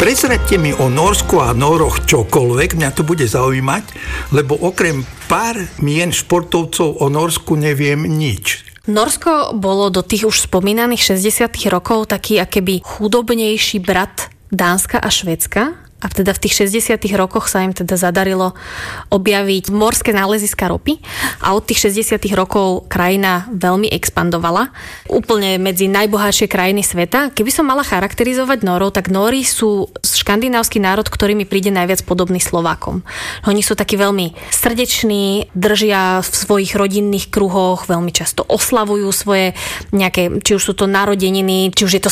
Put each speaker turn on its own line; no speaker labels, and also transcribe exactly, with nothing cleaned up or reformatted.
Prezradte mi o Norsku a Nóroch čokoľvek, mňa to bude zaujímať, lebo okrem pár mien športovcov o Norsku neviem nič.
Norsko bolo do tých už spomínaných šesťdesiatych rokov taký akéby chudobnejší brat Dánska a Švédska. A teda v tých šesťdesiatych rokoch sa im teda zadarilo objaviť morské náleziska ropy a od tých šesťdesiatych rokov krajina veľmi expandovala. Úplne medzi najbohatšie krajiny sveta. Keby som mala charakterizovať Nórov, tak Nóri sú škandinávsky národ, ktorý mi príde najviac podobný Slovákom. Oni sú takí veľmi srdeční, držia v svojich rodinných kruhoch, veľmi často oslavujú svoje nejaké, či už sú to narodeniny, či už je to